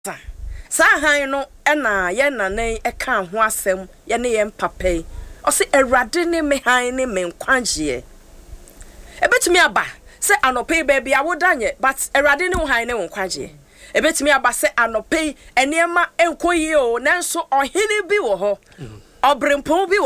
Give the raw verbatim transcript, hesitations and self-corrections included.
Sa han no na ye nanan e ka ho asem ye ne ye mpapai o se Awurade ne me han ne me nkwaje e betumi aba se anopai baby awodanye but Awurade ne ho han ne nkwaje e betumi aba se anopai enema enkoyi o nanso ohene bi wo ho obrempon bi